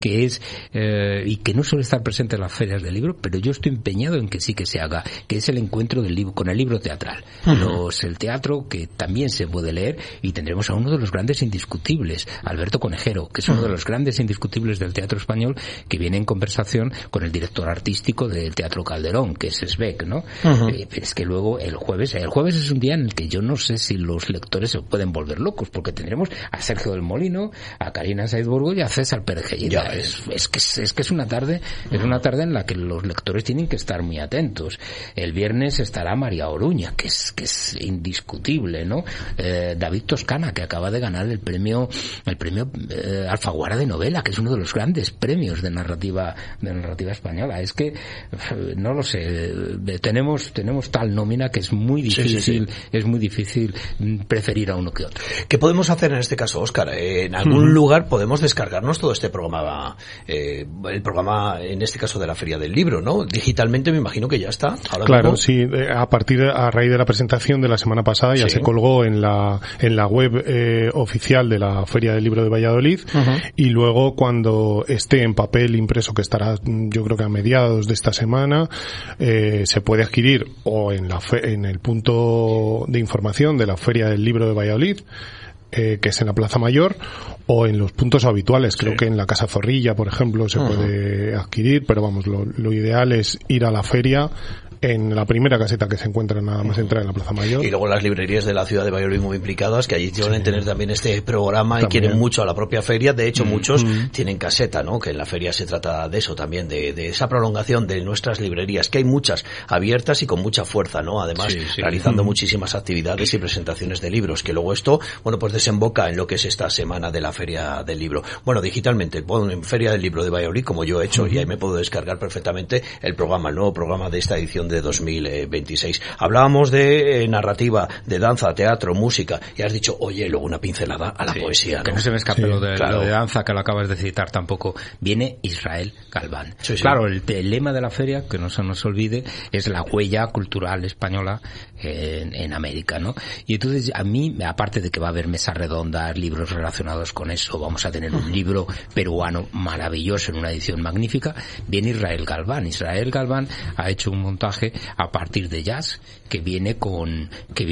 que es y que no suele estar presente en las ferias del libro, pero yo estoy empeñado en que sí que se haga, que es el encuentro del libro con el libro teatral. El teatro que también se puede leer, y tendremos a uno de los grandes indiscutibles, Alberto Conejero, que es uno de los grandes indiscutibles del teatro español, que viene en conversación con el director artístico del Teatro Calderón, que es Sbeck, ¿no? Es que luego el jueves es un día en el que yo no sé si los lectores se pueden volver locos, porque tendremos a Sergio del Molino, a Karina Saizburgo y a César Perejillida. Es que es una tarde en la que los lectores tienen que estar muy atentos. El viernes estará María Oruña, que es indiscutible, ¿no? David Toscana, que acaba de ganar el premio Alfaguara de novela, que es uno de los grandes premios de narrativa española. Es que no lo sé, tenemos tal nómina que es muy difícil, es muy difícil preferir a uno que otro. ¿Qué podemos hacer en este caso, Óscar? En algún lugar podemos descargarnos todo este programa, el programa en este caso de la Feria del Libro, ¿no? Digitalmente me imagino que ya está. Claro, sí, a raíz de la presentación de la semana pasada ya se colgó en la web oficial de la Feria del Libro de Valladolid, y luego cuando esté en papel impreso, que estará yo creo que a mediados de esta semana, se puede adquirir o en el punto de información de la Feria del Libro de Valladolid, que es en la Plaza Mayor, o en los puntos habituales. Creo que en la Casa Zorrilla, por ejemplo, se puede adquirir, pero vamos, lo ideal es ir a la feria en la primera caseta que se encuentra nada más entrar en la Plaza Mayor. Y luego las librerías de la ciudad de Valladolid muy implicadas, que allí suelen tener también este programa y quieren mucho a la propia feria. De hecho, muchos tienen caseta, ¿no? Que en la feria se trata de eso también, de esa prolongación de nuestras librerías, que hay muchas abiertas y con mucha fuerza, ¿no? Además, realizando muchísimas actividades y presentaciones de libros, que luego esto, bueno, pues desemboca en lo que es esta semana de la Feria del Libro. Bueno, digitalmente, pongo en Feria del Libro de Valladolid, como yo he hecho, y ahí me puedo descargar perfectamente el nuevo programa de esta edición de 2026. Hablábamos de narrativa, de danza, teatro, música, y has dicho, oye, luego una pincelada a la poesía, ¿no? Que no se me escape lo de danza, que lo acabas de citar tampoco. Viene Israel Galván. Claro, el lema de la feria, que no se nos olvide, es la huella cultural española en América, ¿no? Y entonces, a mí, aparte de que va a haber mesas redondas, libros relacionados con eso, vamos a tener un libro peruano maravilloso en una edición magnífica, viene Israel Galván. Israel Galván ha hecho un montaje a partir de jazz que viene con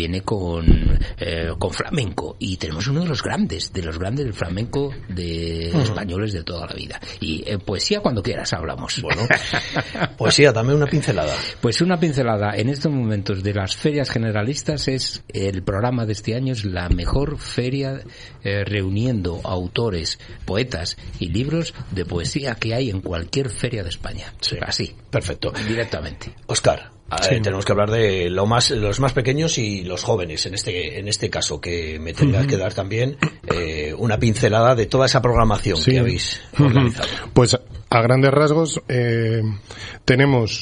flamenco, y tenemos uno de los grandes del flamenco de españoles de toda la vida. Y poesía, cuando quieras hablamos. Bueno, poesía, dame una pincelada. Pues una pincelada en estos momentos de las ferias generalistas. Es el programa de este año, es la mejor feria reuniendo autores, poetas y libros de poesía que hay en cualquier feria de España. Así, perfecto, directamente. Óscar, tenemos que hablar de los más pequeños y los jóvenes en este caso, que me tengas que dar también una pincelada de toda esa programación que habéis organizado. Pues a grandes rasgos tenemos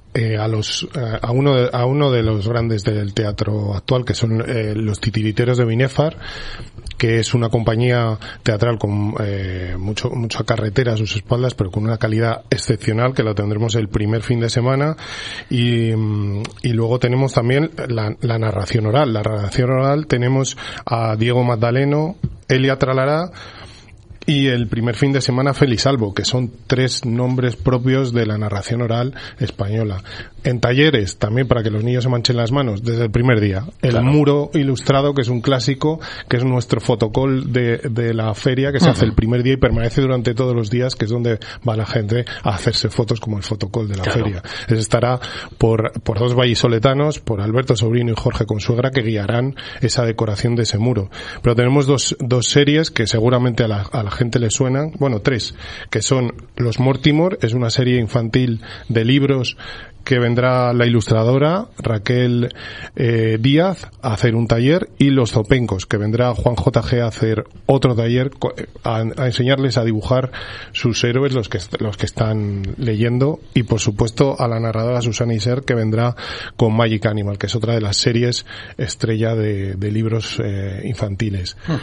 a uno de los grandes del teatro actual, que son los Titiriteros de Binéfar, que es una compañía teatral con mucha carretera a sus espaldas, pero con una calidad excepcional, que lo tendremos el primer fin de semana. Y luego tenemos también la narración oral. La narración oral tenemos a Diego Magdaleno, Elia Tralará y el primer fin de semana Félix Albo, que son 3 nombres propios de la narración oral española. En talleres, también para que los niños se manchen las manos, desde el primer día. El muro ilustrado, que es un clásico, que es nuestro fotocall de la feria, que se hace el primer día y permanece durante todos los días, que es donde va la gente a hacerse fotos, como el fotocall de la feria. Estará por 2 vallisoletanos, por Alberto Sobrino y Jorge Consuegra, que guiarán esa decoración de ese muro. Pero tenemos dos series que seguramente a la gente le suenan, bueno, 3, que son Los Mortimer, es una serie infantil de libros que vendrá la ilustradora Raquel Díaz a hacer un taller, y Los Zopencos, que vendrá Juan JG a hacer otro taller, a enseñarles a dibujar sus héroes, los que están leyendo, y por supuesto a la narradora Susana Iser, que vendrá con Magic Animal, que es otra de las series estrella de libros infantiles.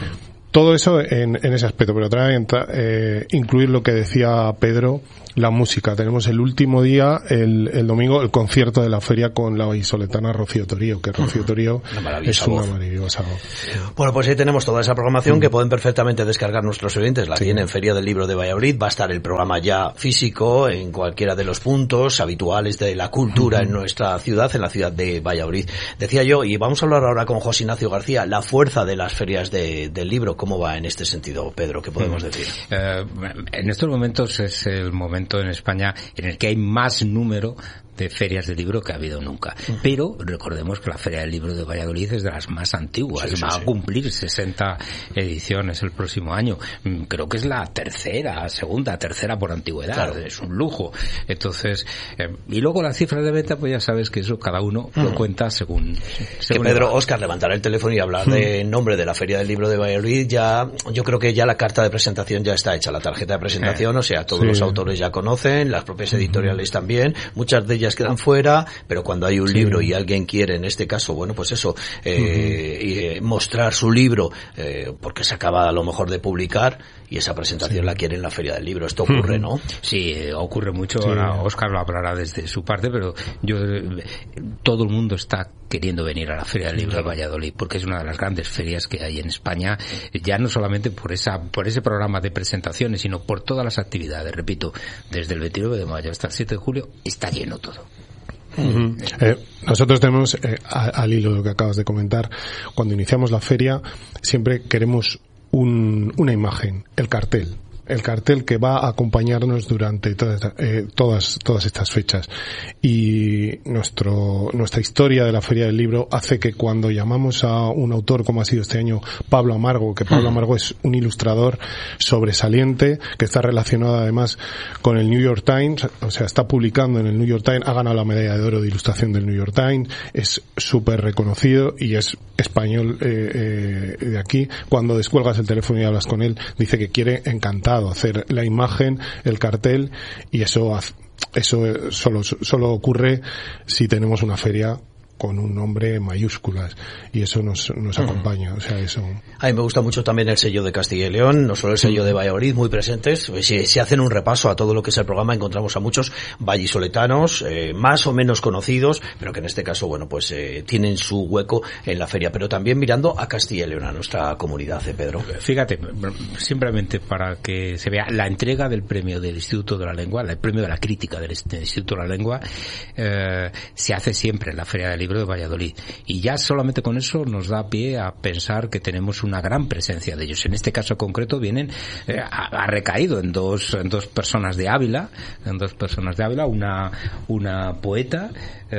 todo eso en ese aspecto, pero también incluir lo que decía Pedro, la música. Tenemos el último día, el domingo, el concierto de la feria con la vallisoletana Rocío Torío, que Rocío Torío es una maravillosa voz. Bueno, pues ahí tenemos toda esa programación que pueden perfectamente descargar nuestros oyentes. La tienen en Feria del Libro de Valladolid. Va a estar el programa ya físico en cualquiera de los puntos habituales de la cultura en nuestra ciudad, en la ciudad de Valladolid. Decía yo, y vamos a hablar ahora con José Ignacio García, la fuerza de las ferias del libro. ¿Cómo va en este sentido, Pedro? ¿Qué podemos decir? En estos momentos es el momento en España en el que hay más número de ferias de libro que ha habido nunca. Pero recordemos que la Feria del Libro de Valladolid es de las más antiguas. Va a cumplir 60 ediciones el próximo año. Creo que es la tercera por antigüedad. Claro. Es un lujo. Entonces, y luego las cifras de venta, pues ya sabes que eso cada uno lo cuenta según que Pedro, Óscar, levantar el teléfono y hablar de nombre de la Feria del Libro de Valladolid, yo creo que ya la carta de presentación ya está hecha, la tarjeta de presentación, o sea, todos los autores ya conocen, las propias editoriales también, muchas de ellas quedan fuera, pero cuando hay un libro y alguien quiere, en este caso, bueno, pues eso, mostrar su libro, porque se acaba a lo mejor de publicar, y esa presentación la quiere en la Feria del Libro. Esto ocurre, ¿no? Sí, ocurre mucho. Ahora Óscar lo hablará desde su parte, pero todo el mundo está queriendo venir a la Feria del Libro de Valladolid, porque es una de las grandes ferias que hay en España, ya no solamente por ese programa de presentaciones, sino por todas las actividades. Repito, desde el 29 de mayo hasta el 7 de julio está lleno todo. Nosotros tenemos, al hilo de lo que acabas de comentar, cuando iniciamos la feria, siempre queremos una imagen, el cartel que va a acompañarnos durante todas estas fechas. Y nuestra historia de la Feria del Libro hace que cuando llamamos a un autor, como ha sido este año Pablo Amargo, que Pablo Amargo es un ilustrador sobresaliente, que está relacionado además con el New York Times, o sea, está publicando en el New York Times, ha ganado la medalla de oro de ilustración del New York Times, es súper reconocido y es español de aquí. Cuando descuelgas el teléfono y hablas con él, dice que quiere encantado hacer la imagen, el cartel, y eso solo ocurre si tenemos una feria con un nombre en mayúsculas, y eso nos acompaña, o sea, eso. A mí me gusta mucho también el sello de Castilla y León, no solo el sello de Valladolid, muy presentes. Si hacen un repaso a todo lo que es el programa, encontramos a muchos vallisoletanos, más o menos conocidos, pero que en este caso, bueno, pues tienen su hueco en la feria, pero también mirando a Castilla y León, a nuestra comunidad, Pedro. Fíjate, simplemente para que se vea la entrega del premio del Instituto de la Lengua, el premio de la crítica del Instituto de la Lengua, se hace siempre en la Feria del Libro de Valladolid, y ya solamente con eso nos da pie a pensar que tenemos una gran presencia de ellos. En este caso concreto ha recaído en dos personas de Ávila, una poeta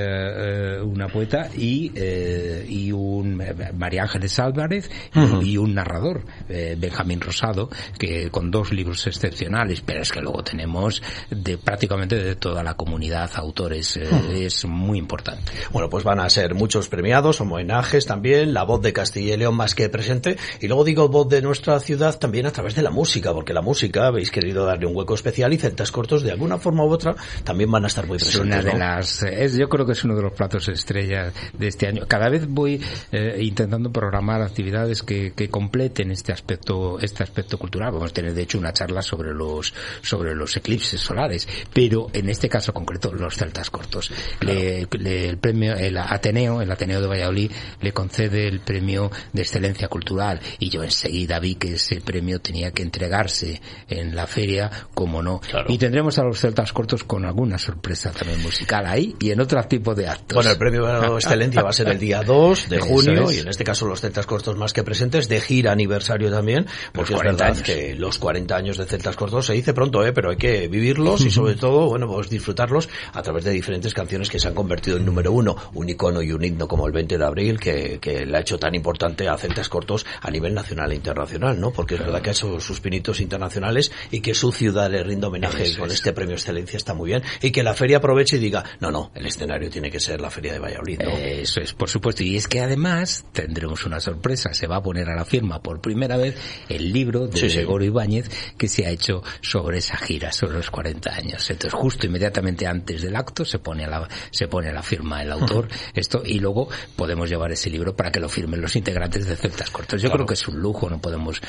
y un María Ángeles Álvarez y un narrador, Benjamín Rosado, que con 2 libros excepcionales, pero es que luego tenemos prácticamente de toda la comunidad autores, es muy importante. Bueno, pues van a ser muchos premiados, homenajes también, la voz de Castilla y León más que presente, y luego digo voz de nuestra ciudad también a través de la música, porque la música habéis querido darle un hueco especial, y Celtas Cortos de alguna forma u otra también van a estar muy presentes. Yo creo que es uno de los platos estrellas de este año. Cada vez voy intentando programar actividades que completen este aspecto cultural. Vamos a tener de hecho una charla sobre los eclipses solares, pero en este caso concreto los Celtas Cortos. Claro. El premio, el Ateneo de Valladolid le concede el premio de excelencia cultural, y yo enseguida vi que ese premio tenía que entregarse en la feria, como no. Claro. Y tendremos a los Celtas Cortos con alguna sorpresa también musical ahí y en otro tipo de actos. Bueno, el premio de excelencia va a ser el día 2 de junio, y en este caso los Celtas Cortos más que presentes, de gira aniversario también, porque es verdad que los 40 años de Celtas Cortos se dice pronto, pero hay que vivirlos y sobre todo, bueno, pues disfrutarlos a través de diferentes canciones que se han convertido en número 1, un icono y un himno como el 20 de abril que le ha hecho tan importante a Celtas Cortos a nivel nacional e internacional, ¿no? Porque es verdad que ha hecho sus pinitos internacionales, y que su ciudad le rinde homenaje con este premio excelencia está muy bien, y que la feria aproveche y diga, no, el escenario tiene que ser la Feria de Valladolid, ¿no? Eso es, por supuesto, y es que además tendremos una sorpresa, se va a poner a la firma por primera vez el libro de Gregorio Ibáñez, que se ha hecho sobre esa gira, sobre los 40 años. Entonces, justo inmediatamente antes del acto se pone a la firma el autor, esto, y luego podemos llevar ese libro para que lo firmen los integrantes de Celtas Cortos. Yo creo que es un lujo, no podemos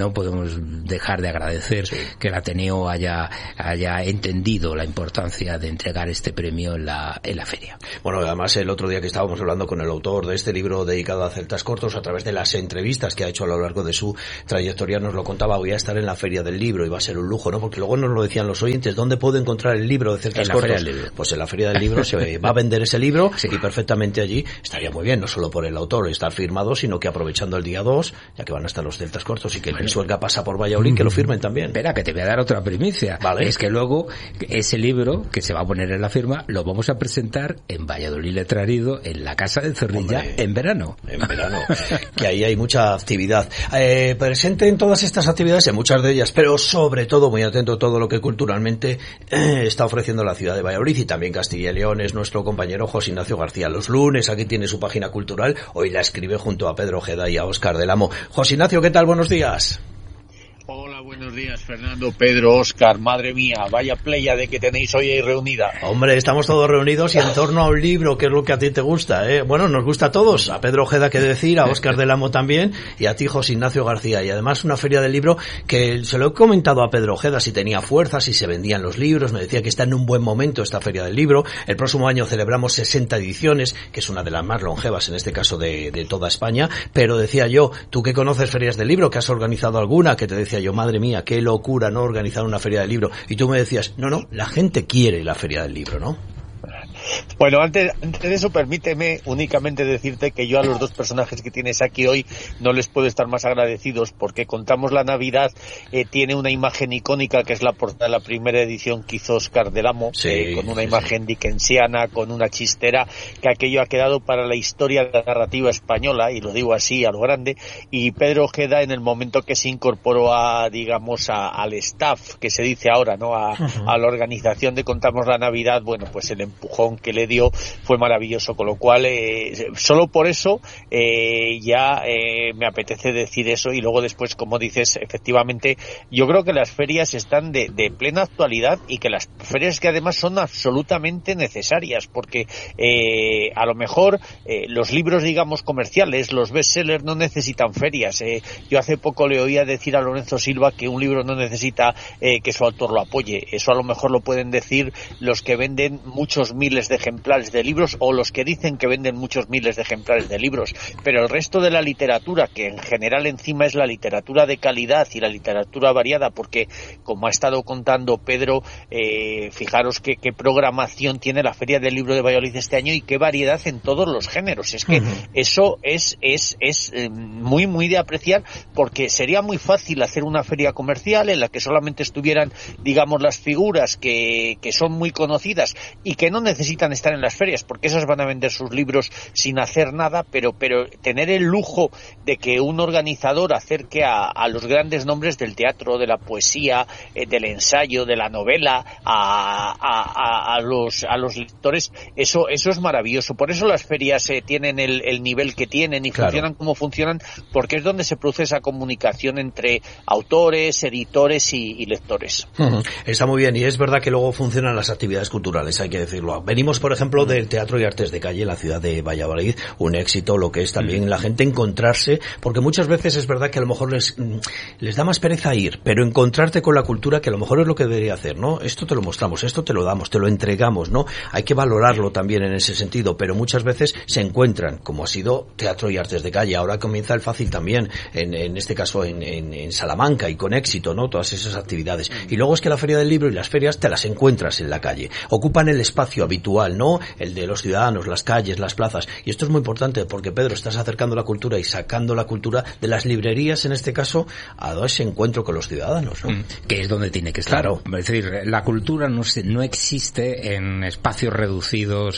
dejar de agradecer que el Ateneo haya entendido la importancia de entregar este premio en la feria. Bueno, además el otro día que estábamos hablando con el autor de este libro dedicado a Celtas Cortos, a través de las entrevistas que ha hecho a lo largo de su trayectoria, nos lo contaba, voy a estar en la Feria del Libro y va a ser un lujo, ¿no? Porque luego nos lo decían los oyentes, ¿dónde puedo encontrar el libro de Celtas Cortos? Pues en la Feria del Libro se va a vender ese libro y perfectamente allí estaría muy bien, no solo por el autor estar firmado, sino que aprovechando el día 2, ya que van a estar los Celtas Cortos y que el Pisuerga pasa por Valladolid, que lo firmen también. Espera, que te voy a dar otra primicia. Vale. Es que luego ese libro que se va a poner en la firma lo vamos a presentar en Valladolid Letrarido, en la Casa de Zorrilla, en verano. En verano, que ahí hay mucha actividad. Presente en todas estas actividades, en muchas de ellas, pero sobre todo muy atento a todo lo que culturalmente está ofreciendo la ciudad de Valladolid y también Castilla y León. Es nuestro compañero José Ignacio García. Los lunes aquí tiene su página cultural, hoy la escribe junto a Pedro Ojeda y a Óscar del Amo. José Ignacio, ¿qué tal? Buenos días. Hola, buenos días, Fernando, Pedro, Óscar, madre mía, vaya playa de que tenéis hoy ahí reunida. Hombre, estamos todos reunidos y en torno a un libro, que es lo que a ti te gusta, ¿eh? Bueno, nos gusta a todos, a Pedro Ojeda, que decir, a Óscar del Amo también, y a ti, José Ignacio García. Y además una feria del libro que se lo he comentado a Pedro Ojeda, si tenía fuerza, si se vendían los libros, me decía que está en un buen momento esta feria del libro. El próximo año celebramos 60 ediciones, que es una de las más longevas, en este caso de toda España, pero decía yo, tú que conoces ferias del libro, que has organizado alguna, que te decía yo, madre mía, qué locura no organizar una feria del libro, y tú me decías, no, la gente quiere la feria del libro, ¿no? Bueno, antes de eso, permíteme únicamente decirte que yo a los dos personajes que tienes aquí hoy no les puedo estar más agradecidos, porque Contamos la Navidad tiene una imagen icónica que es la portada de la primera edición que hizo Óscar del Amo, con una imagen dickensiana, con una chistera, que aquello ha quedado para la historia de la narrativa española, y lo digo así a lo grande. Y Pedro Ojeda, en el momento que se incorporó al staff, que se dice ahora, ¿no? A la organización de Contamos la Navidad, bueno, pues el empujón que le dio fue maravilloso, con lo cual solo por eso me apetece decir eso. Y luego después, como dices, efectivamente yo creo que las ferias están de plena actualidad, y que las ferias que además son absolutamente necesarias, porque a lo mejor los libros, digamos, comerciales, los bestsellers, no necesitan ferias. Yo hace poco le oía decir a Lorenzo Silva que un libro no necesita que su autor lo apoye. Eso a lo mejor lo pueden decir los que venden muchos miles de ejemplares de libros, o los que dicen que venden muchos miles de ejemplares de libros, pero el resto de la literatura, que en general encima es la literatura de calidad y la literatura variada, porque como ha estado contando Pedro, fijaros qué programación tiene la Feria del Libro de Valladolid este año, y qué variedad en todos los géneros. Es que eso es muy muy de apreciar, porque sería muy fácil hacer una feria comercial en la que solamente estuvieran, digamos, las figuras que son muy conocidas y que no necesitan estar en las ferias, porque esas van a vender sus libros sin hacer nada, pero tener el lujo de que un organizador acerque a los grandes nombres del teatro, de la poesía, del ensayo, de la novela, a los lectores, eso es maravilloso. Por eso las ferias tienen el nivel que tienen y funcionan como funcionan, porque es donde se produce esa comunicación entre autores, editores y lectores. Está muy bien, y es verdad que luego funcionan las actividades culturales, hay que decirlo. Venimos, por ejemplo, del Teatro y Artes de Calle en la ciudad de Valladolid, un éxito, lo que es también la gente encontrarse, porque muchas veces es verdad que a lo mejor les da más pereza ir, pero encontrarte con la cultura, que a lo mejor es lo que debería hacer, ¿no? Esto te lo mostramos, esto te lo damos, te lo entregamos, ¿no? Hay que valorarlo también en ese sentido, pero muchas veces se encuentran, como ha sido Teatro y Artes de Calle, ahora comienza el Fácil también, en este caso en Salamanca, y con éxito, ¿no? Todas esas actividades. Y luego es que la Feria del Libro y las ferias te las encuentras en la calle, ocupan el espacio habitual, ¿no? El de los ciudadanos, las calles, las plazas, y esto es muy importante, porque Pedro, estás acercando la cultura y sacando la cultura de las librerías, en este caso, a ese encuentro con los ciudadanos, ¿no? Que es donde tiene que estar. Claro. Es decir, la cultura no existe en espacios reducidos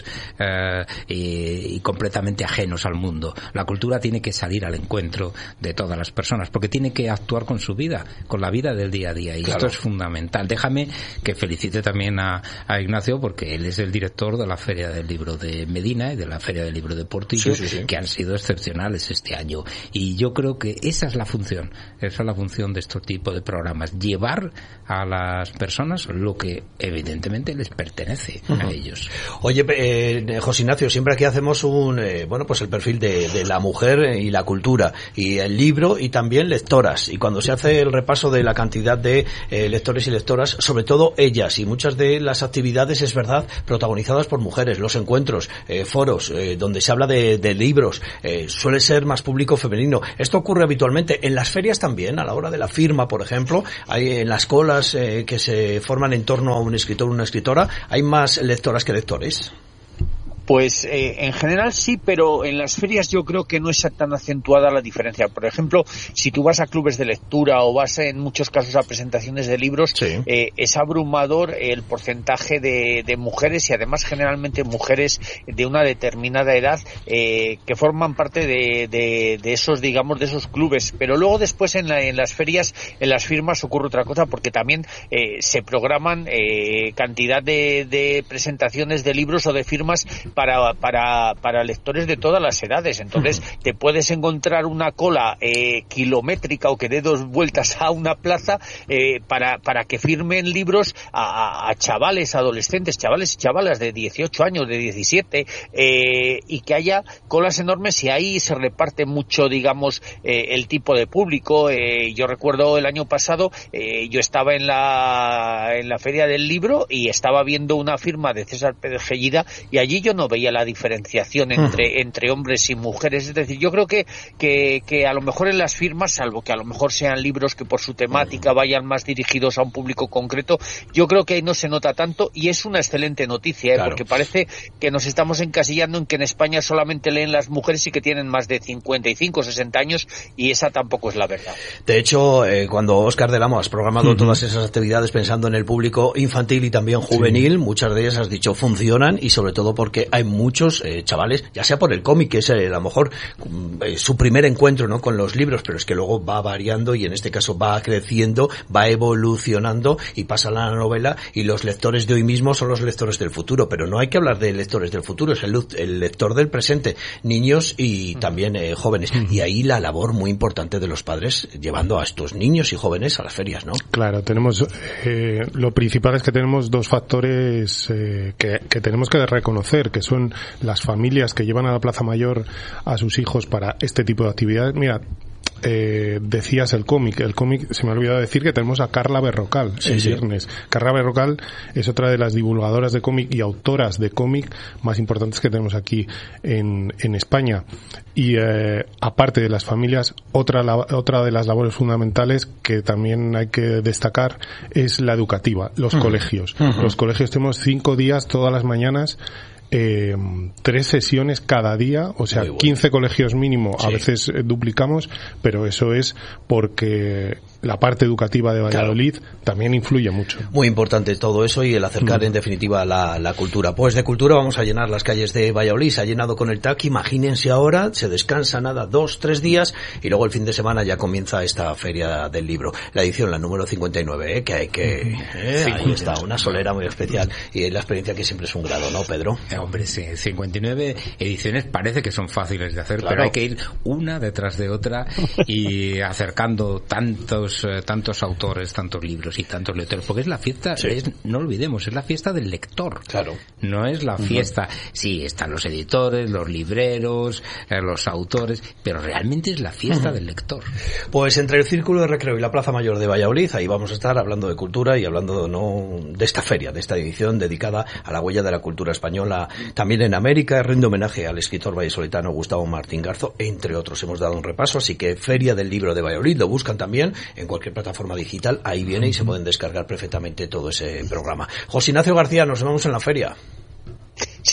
y completamente ajenos al mundo. La cultura tiene que salir al encuentro de todas las personas, porque tiene que actuar con su vida, con la vida del día a día, y esto es fundamental. Déjame que felicite también a Ignacio, porque él es el director director de la Feria del Libro de Medina y de la Feria del Libro de Portillo, que han sido excepcionales este año. Y yo creo que esa es la función de este tipo de programas, llevar a las personas lo que evidentemente les pertenece a ellos. Oye, José Ignacio, siempre aquí hacemos pues el perfil de la mujer y la cultura, y el libro, y también lectoras, y cuando se hace el repaso de la cantidad de lectores y lectoras, sobre todo ellas, y muchas de las actividades, es verdad, protagonizadas por mujeres, los encuentros, foros, donde se habla de libros, suele ser más público femenino. Esto ocurre habitualmente en las ferias también, a la hora de la firma, por ejemplo, hay en las colas que se forman en torno a un escritor o una escritora, hay más lectoras que lectores. Pues en general sí, pero en las ferias yo creo que no es tan acentuada la diferencia. Por ejemplo, si tú vas a clubes de lectura o vas en muchos casos a presentaciones de libros, es abrumador el porcentaje de mujeres, y además generalmente mujeres de una determinada edad que forman parte de esos, digamos, de esos clubes. Pero luego después en las ferias, en las firmas ocurre otra cosa, porque también se programan cantidad de presentaciones de libros o de firmas para lectores de todas las edades. Entonces te puedes encontrar una cola kilométrica o que dé 2 vueltas a una plaza para que firmen libros a chavales, adolescentes, chavales y chavalas de 18 años, de 17, y que haya colas enormes, y ahí se reparte mucho, digamos, el tipo de público. Yo recuerdo el año pasado, yo estaba en la Feria del Libro y estaba viendo una firma de César Pérez Gellida, y allí yo no veía la diferenciación entre hombres y mujeres. Es decir, yo creo que a lo mejor en las firmas, salvo que a lo mejor sean libros que por su temática vayan más dirigidos a un público concreto, yo creo que ahí no se nota tanto, y es una excelente noticia, claro, porque parece que nos estamos encasillando en que en España solamente leen las mujeres y que tienen más de 55 o 60 años, y esa tampoco es la verdad. De hecho, cuando Óscar del Amo has programado todas esas actividades pensando en el público infantil y también juvenil, muchas de ellas has dicho funcionan, y sobre todo porque hay muchos chavales, ya sea por el cómic, que es a lo mejor su primer encuentro, ¿no?, con los libros, pero es que luego va variando, y en este caso va creciendo, va evolucionando, y pasa la novela, y los lectores de hoy mismo son los lectores del futuro. Pero no hay que hablar de lectores del futuro, es el lector del presente, niños y también jóvenes, y ahí la labor muy importante de los padres llevando a estos niños y jóvenes a las ferias, ¿no? Claro, tenemos lo principal es que tenemos 2 factores que tenemos que reconocer, que son las familias que llevan a la Plaza Mayor a sus hijos para este tipo de actividades. Mira, decías el cómic, se me ha olvidado decir que tenemos a Carla Berrocal el viernes. Carla Berrocal es otra de las divulgadoras de cómic y autoras de cómic más importantes que tenemos aquí en España. Y aparte de las familias, otra de las labores fundamentales que también hay que destacar es la educativa, los colegios. Los colegios tenemos 5 días todas las mañanas, 3 sesiones cada día, o sea, 15 colegios mínimo, a veces duplicamos, pero eso es porque la parte educativa de Valladolid también influye mucho. Muy importante todo eso, y el acercar en definitiva la cultura. Pues de cultura vamos a llenar las calles de Valladolid, se ha llenado con el TAC, imagínense ahora, se descansa 2-3 días, y luego el fin de semana ya comienza esta Feria del Libro, la edición, la número 59, que hay que... ahí está, una solera muy especial, y la experiencia que siempre es un grado, ¿no, Pedro? Hombre, sí, 59 ediciones parece que son fáciles de hacer, claro, pero hay que ir una detrás de otra y acercando tantos autores, tantos libros y tantos lectores, porque es la fiesta, no olvidemos, es la fiesta del lector. Claro. No es la fiesta, sí, están los editores, los libreros, los autores, pero realmente es la fiesta del lector. Pues entre el Círculo de Recreo y la Plaza Mayor de Valladolid, ahí vamos a estar hablando de cultura y hablando de esta feria, de esta edición dedicada a la huella de la cultura española también en América. Rinde homenaje al escritor vallisoletano Gustavo Martín Garzo, entre otros. Hemos dado un repaso, así que Feria del Libro de Valladolid, lo buscan también en cualquier plataforma digital, ahí viene y se pueden descargar perfectamente todo ese programa. José Ignacio García, nos vemos en la feria. Sí,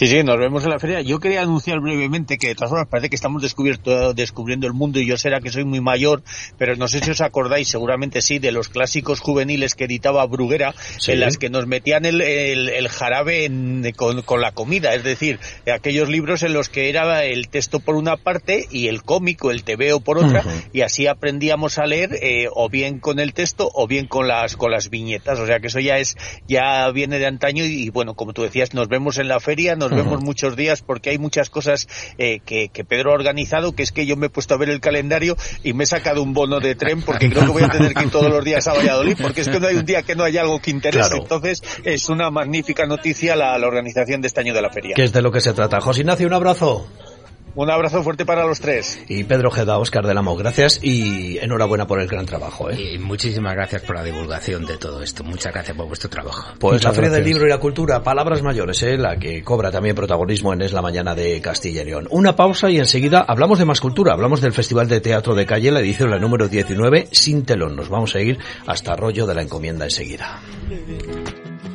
Sí, nos vemos en la feria. Yo quería anunciar brevemente que de todas formas parece que estamos descubriendo el mundo, y yo será que soy muy mayor, pero no sé si os acordáis, seguramente sí, de los clásicos juveniles que editaba Bruguera, en las que nos metían el jarabe con la comida, es decir, aquellos libros en los que era el texto por una parte y el cómic o el tebeo por otra, y así aprendíamos a leer o bien con el texto o bien con las viñetas, o sea que eso ya viene de antaño, y bueno, como tú decías, nos vemos en la feria, nos vemos muchos días, porque hay muchas cosas que Pedro ha organizado, que es que yo me he puesto a ver el calendario y me he sacado un bono de tren, porque creo que voy a tener que ir todos los días a Valladolid, porque es que no hay un día que no haya algo que interese. Claro. Entonces es una magnífica noticia la organización de este año de la feria. Que es de lo que se trata. José Ignacio, un abrazo. Un abrazo fuerte para los tres. Y Pedro Ojeda, Óscar del Amo, gracias y enhorabuena por el gran trabajo. Y muchísimas gracias por la divulgación de todo esto. Muchas gracias por vuestro trabajo. Pues muchas la Feria del Libro y la Cultura, palabras mayores, la que cobra también protagonismo en Es la Mañana de Castilla y León. Una pausa y enseguida hablamos de más cultura. Hablamos del Festival de Teatro de Calle, la edición la número 19, Sin Telón. Nos vamos a ir hasta Arroyo de la Encomienda enseguida.